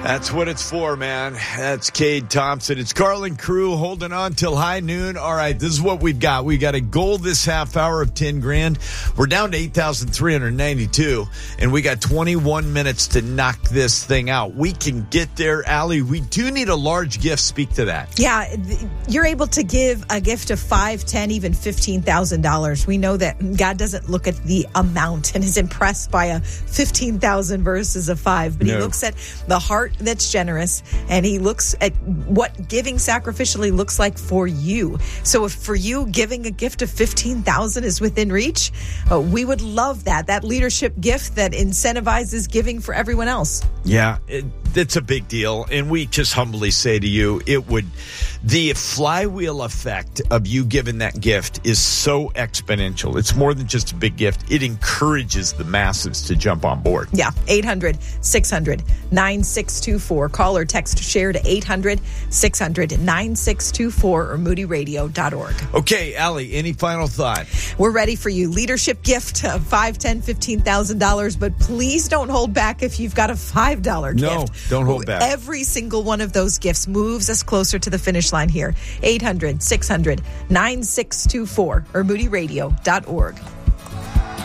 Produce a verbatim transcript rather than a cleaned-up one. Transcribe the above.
That's what it's for, man. That's Cade Thompson. It's Carlin Crew holding on till high noon. All right, this is what we've got. We got a goal this half hour of ten grand. We're down to eight thousand three hundred ninety-two, and we got twenty-one minutes to knock this thing out. We can get there, Allie. We do need a large gift. Speak to that. Yeah, you're able to give a gift of five, ten, even fifteen thousand dollars. We know that God doesn't look at the amount and is impressed by a fifteen thousand versus a five, but no. He looks at the heart that's generous, and he looks at what giving sacrificially looks like for you. So if for you giving a gift of fifteen thousand is within reach, uh, we would love that. That leadership gift that incentivizes giving for everyone else. Yeah, it, it's a big deal, and we just humbly say to you, it would, the flywheel effect of you giving that gift is so exponential. It's more than just a big gift. It encourages the masses to jump on board. Yeah, eight hundred, six hundred, nine six two four. Call or text share to eight hundred, six hundred, nine six two four or moody radio dot org. Okay, Allie, any final thought? We're ready for you. Leadership gift of five, ten, fifteen thousand dollars, but please don't hold back if you've got a five dollar gift. No, don't hold back. Every single one of those gifts moves us closer to the finish line here. eight hundred, six hundred, nine six two four or moody radio dot org.